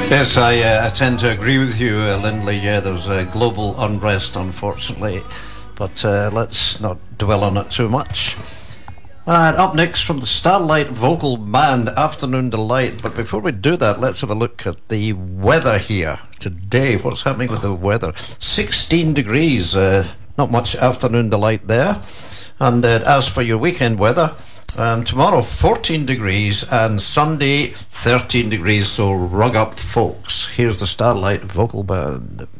Yes, I tend to agree with you, Lindley. Yeah, there's global unrest, unfortunately, but let's not dwell on it too much. And up next from the Starlight Vocal Band, Afternoon Delight. But before we do that, let's have a look at the weather here today. What's happening with the weather? 16 degrees, not much afternoon delight there. And as for your weekend weather, tomorrow 14 degrees and Sunday 13 degrees, so rug up folks. Here's the Starlight Vocal Band.